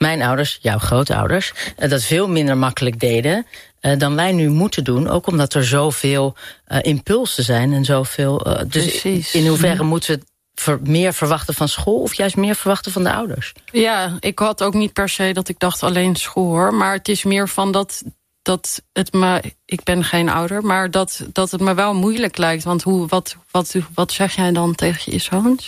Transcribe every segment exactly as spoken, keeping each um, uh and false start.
mijn ouders, jouw grootouders, uh, dat veel minder makkelijk deden uh, dan wij nu moeten doen. Ook omdat er zoveel uh, impulsen zijn en zoveel. Uh, dus Precies. in hoeverre moeten we het ver, meer verwachten van school of juist meer verwachten van de ouders? Ja, ik had ook niet per se dat ik dacht alleen school hoor. Maar het is meer van dat, dat het me. Ik ben geen ouder, maar dat, dat het me wel moeilijk lijkt. Want hoe, wat, wat, wat zeg jij dan tegen je zoons?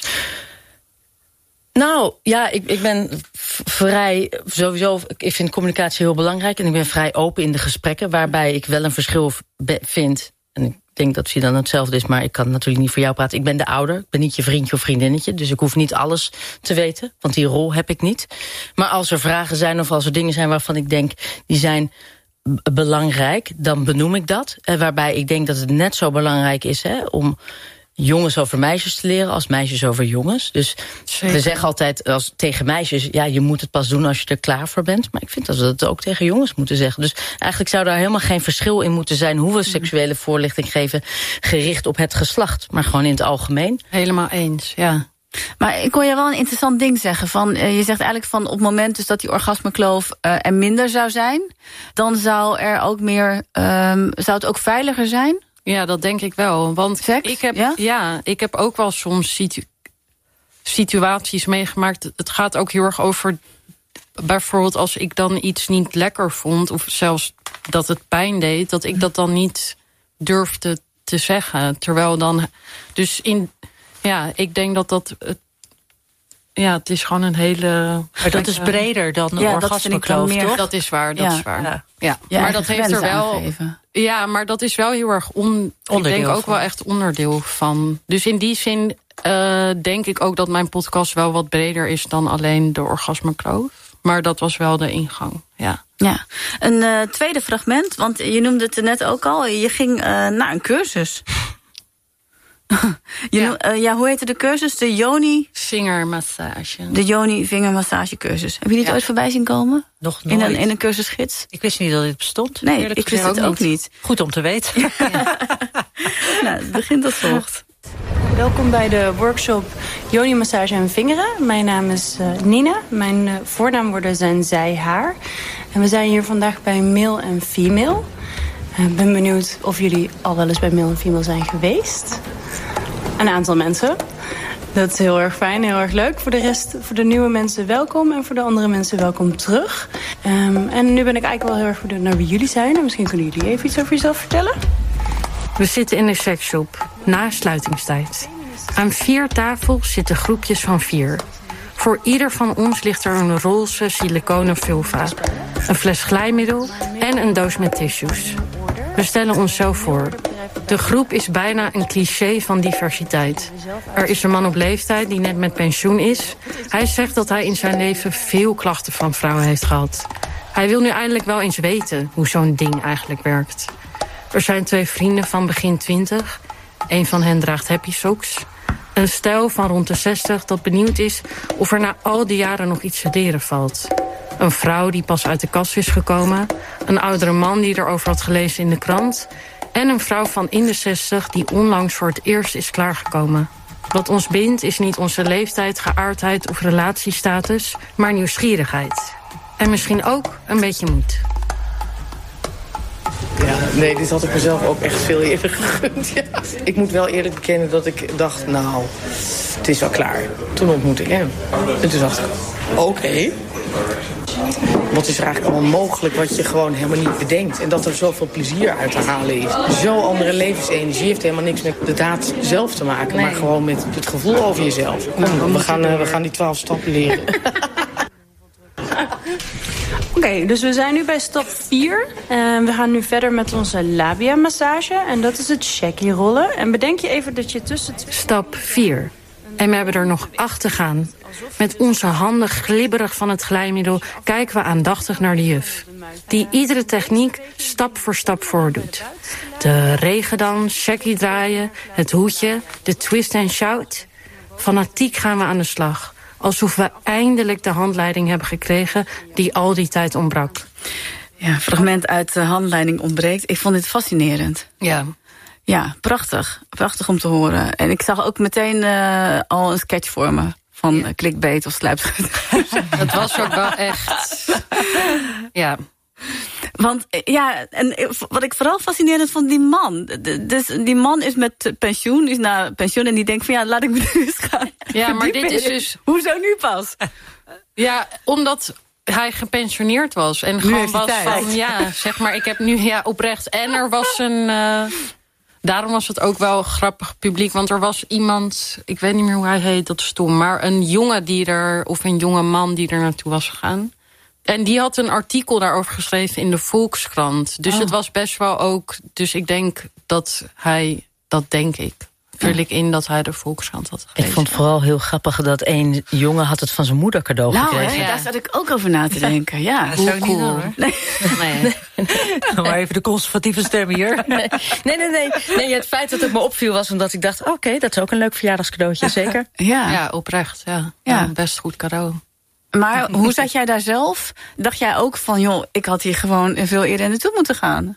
Nou, ja, ik, ik ben vrij, sowieso, ik vind communicatie heel belangrijk en ik ben vrij open in de gesprekken, waarbij ik wel een verschil vind, en ik denk dat Fidan hetzelfde is, maar ik kan natuurlijk niet voor jou praten. Ik ben de ouder, ik ben niet je vriendje of vriendinnetje, dus ik hoef niet alles te weten, want die rol heb ik niet. Maar als er vragen zijn of als er dingen zijn waarvan ik denk, die zijn belangrijk, dan benoem ik dat. En waarbij ik denk dat het net zo belangrijk is hè, om jongens over meisjes te leren als meisjes over jongens. Dus Zeker. we zeggen altijd als, tegen meisjes, ja, je moet het pas doen als je er klaar voor bent. Maar ik vind dat we dat ook tegen jongens moeten zeggen. Dus eigenlijk zou daar helemaal geen verschil in moeten zijn hoe we seksuele voorlichting geven gericht op het geslacht. Maar gewoon in het algemeen. Helemaal eens, ja. Maar ik hoor je wel een interessant ding zeggen. Van, uh, je zegt eigenlijk van op het moment dus dat die orgasmekloof uh, er minder zou zijn, dan zou er ook meer, um, zou het ook veiliger zijn? Ja, dat denk ik wel. Want Seks? ik heb, ja? ja, ik heb ook wel soms situ- situaties meegemaakt. Het gaat ook heel erg over, bijvoorbeeld als ik dan iets niet lekker vond, of zelfs dat het pijn deed, dat ik dat dan niet durfde te zeggen. Terwijl dan, dus in, ja, ik denk dat dat, het, ja, het is gewoon een hele. Maar dat is breder dan een ja, orgasmekloof, toch? Dat is waar, dat ja. is waar. Ja, ja. ja maar dat heeft er wel. Aangeven. Ja, maar dat is wel heel erg on, ik denk ook van. wel echt onderdeel van. Dus in die zin uh, denk ik ook dat mijn podcast wel wat breder is dan alleen de orgasmekloof. Maar dat was wel de ingang, ja. Ja, een uh, tweede fragment, want je noemde het er net ook al. Je ging uh, naar een cursus. je ja. Noem, uh, ja, hoe heette de cursus? De Yoni vingermassage. De Yoni vingermassagecursus. Heb je dit ja. ooit voorbij zien komen? Nog nooit. In een, in een cursusgids? Ik wist niet dat dit bestond. Nee, Eerlijk ik wist het ook, ook niet. niet. Goed om te weten. Ja. Ja. Nou, het begint als volgt. Welkom bij de workshop Yoni massage en vingeren. Mijn naam is uh, Nina. Mijn uh, voornaamwoorden zijn zij, haar. En we zijn hier vandaag bij male en female. Ik uh, ben benieuwd of jullie al wel eens bij male en female zijn geweest. Een aantal mensen. Dat is heel erg fijn, heel erg leuk. Voor de rest, voor de nieuwe mensen welkom. En voor de andere mensen welkom terug. Um, en nu ben ik eigenlijk wel heel erg benieuwd naar wie jullie zijn. En misschien kunnen jullie even iets over jezelf vertellen. We zitten in een seksshop, na sluitingstijd. Aan vier tafels zitten groepjes van vier. Voor ieder van ons ligt er een roze siliconen vulva, een fles glijmiddel en een doos met tissues. We stellen ons zo voor. De groep is bijna een cliché van diversiteit. Er is een man op leeftijd die net met pensioen is. Hij zegt dat hij in zijn leven veel klachten van vrouwen heeft gehad. Hij wil nu eindelijk wel eens weten hoe zo'n ding eigenlijk werkt. Er zijn twee vrienden van begin twintig. Een van hen draagt happy socks. Een stel van rond de zestig dat benieuwd is of er na al die jaren nog iets te leren valt. Een vrouw die pas uit de kast is gekomen. Een oudere man die erover had gelezen in de krant. En een vrouw van in de zestig die onlangs voor het eerst is klaargekomen. Wat ons bindt is niet onze leeftijd, geaardheid of relatiestatus, maar nieuwsgierigheid. En misschien ook een beetje moed. Ja, nee, dit had ik mezelf ook echt veel eerder gegund. Ja. Ik moet wel eerlijk bekennen dat ik dacht, nou, het is wel klaar. Toen ontmoette ik hem. En toen dacht ik, oké. Okay. Wat is er eigenlijk allemaal mogelijk wat je gewoon helemaal niet bedenkt. En dat er zoveel plezier uit te halen is. Zo'n andere levensenergie heeft helemaal niks met de daad zelf te maken. Nee. Maar gewoon met het gevoel over jezelf. Kom, we gaan, uh, we gaan die twaalf stappen leren. Oké, okay, dus we zijn nu bij stap vier. En we gaan nu verder met onze labia-massage. En dat is het shaggy rollen. En bedenk je even dat je tussen... Stap vier. En we hebben er nog acht te gaan. Met onze handen glibberig van het glijmiddel kijken we aandachtig naar de juf. Die iedere techniek stap voor stap voordoet. De regendans, shaggy draaien, het hoedje, de twist and shout. Fanatiek gaan we aan de slag. Alsof we eindelijk de handleiding hebben gekregen die al die tijd ontbrak. Ja, fragment uit de handleiding ontbreekt. Ik vond dit fascinerend. Ja. Ja, prachtig. Prachtig om te horen. En ik zag ook meteen uh, al een sketch voor me. van ja. clickbait of sluipschutter. Het was ook wel echt... Ja... Want ja, en wat ik vooral fascinerend vond, die man. Dus die man is met pensioen, is naar pensioen en die denkt van ja, laat ik me nu eens gaan. Ja, maar dit is dus... Hoezo nu pas? Ja, omdat hij gepensioneerd was. En gewoon was van, ja, zeg maar, ik heb nu ja oprecht. En er was een... Uh, daarom was het ook wel grappig publiek. Want er was iemand, ik weet niet meer hoe hij heet, dat is stom. Maar een jongen die er, of een jonge man die er naartoe was gegaan. En die had een artikel daarover geschreven in de Volkskrant. Dus oh. het was best wel ook... Dus ik denk dat hij... Dat denk ik. Vul ik in dat hij de Volkskrant had gelezen. Ik vond het vooral heel grappig dat één jongen had het van zijn moeder cadeau nou, gekregen. Ja. Daar zat ik ook over na te denken. Ja, dat zou ik cool. niet doen, hoor. Nee. Nee. Nee. Nee. Maar even de conservatieve stem hier. Nee, nee, nee. nee. nee het feit dat het me opviel was omdat ik dacht... oké, okay, dat is ook een leuk verjaardagscadeautje, zeker. Ja, ja oprecht. Ja. Ja. Ja, best goed cadeau. Maar hoe zat jij daar zelf? Dacht jij ook van, joh, ik had hier gewoon veel eerder naartoe moeten gaan?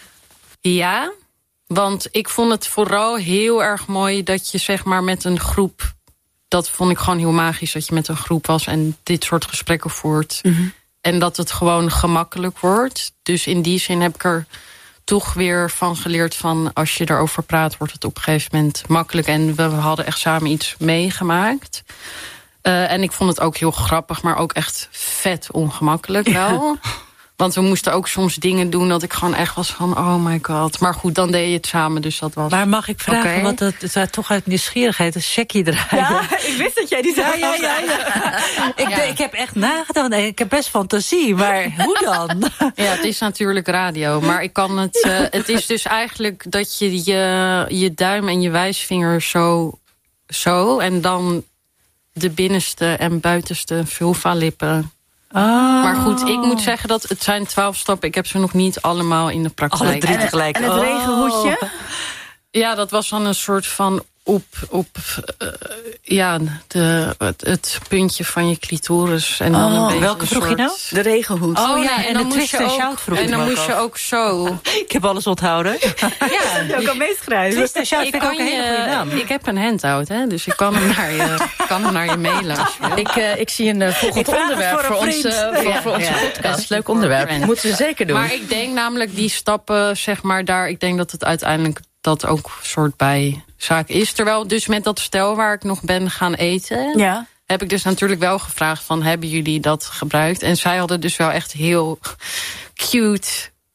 Ja, want ik vond het vooral heel erg mooi dat je zeg maar met een groep... Dat vond ik gewoon heel magisch, dat je met een groep was en dit soort gesprekken voert. Mm-hmm. En dat het gewoon gemakkelijk wordt. Dus in die zin heb ik er toch weer van geleerd van... als je erover praat, wordt het op een gegeven moment makkelijk. En we hadden echt samen iets meegemaakt... Uh, en ik vond het ook heel grappig, maar ook echt vet ongemakkelijk wel. Ja. Want we moesten ook soms dingen doen dat ik gewoon echt was van... oh my god. Maar goed, dan deed je het samen, dus dat was... Maar mag ik vragen, okay. want het is toch uit nieuwsgierigheid... een checkie draaien? Ja, ik wist dat jij die zou ja, ja, ja, ja. ik, ja. ik heb echt nagedacht, ik heb best fantasie, maar hoe dan? Ja, het is natuurlijk radio, maar ik kan het... Uh, het is dus eigenlijk dat je je, je duim en je wijsvinger zo... zo en dan... de binnenste en buitenste vulva-lippen. Oh. Maar goed, ik moet zeggen dat het zijn twaalf stappen. Ik heb ze nog niet allemaal in de praktijk. Alle drie tegelijk. En het oh. regenhoedje? Ja, dat was dan een soort van op, op uh, ja, de, het, het puntje van je clitoris. En dan oh, een welke vroeg soort... je nou? De regenhoed. Oh, oh ja, en, en dan de twist en shout vroeg En dan ik moest je ook zo. Ik heb alles onthouden. Ja, je ook al meeschrijven. Twist en shout vind ik ook een hele goede naam. Ik heb een handout, hè, dus ik kan hem naar je, kan hem naar je mailen. Ik, uh, ik zie een uh, volgend onderwerp voor, voor onze, voor, ja, voor onze ja, podcast. Leuk onderwerp. Dat moeten we zeker doen. Maar ik denk namelijk die stappen, zeg maar, daar... Ik denk dat het uiteindelijk dat ook een soort bijzaak is. Terwijl dus met dat stel waar ik nog ben gaan eten... Ja. heb ik dus natuurlijk wel gevraagd van... hebben jullie dat gebruikt? En zij hadden dus wel echt heel cute...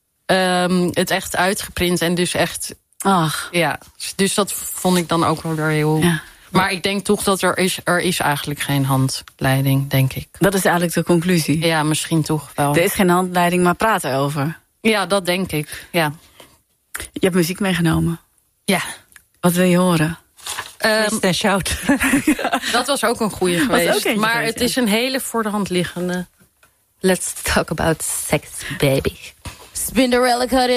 Um, het echt uitgeprint en dus echt... Ach. Ja, dus dat vond ik dan ook wel weer heel... Ja. Maar ik denk toch dat er is, er is eigenlijk geen handleiding, denk ik. Dat is eigenlijk de conclusie? Ja, misschien toch wel. Er is geen handleiding, maar praten over. Ja, dat denk ik, ja. Je hebt muziek meegenomen. Ja. Wat wil je horen? Um, en shout. Dat was ook een goeie geweest. Een maar geweest, het is een hele voor de hand liggende. Let's talk about sex, baby. Spinderella cut it.